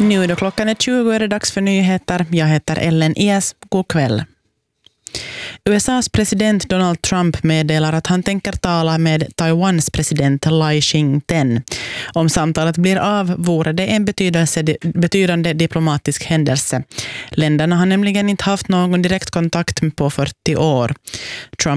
Nu då klockan är 20 är det dags för nyheter. Jag heter Ellen Ias. God kväll. USAs president Donald Trump meddelar att han tänker tala med Taiwans president Lai Ching-ten. Om samtalet blir av vore det en betydande diplomatisk händelse. Länderna har nämligen inte haft någon direkt kontakt på 40 år. Trump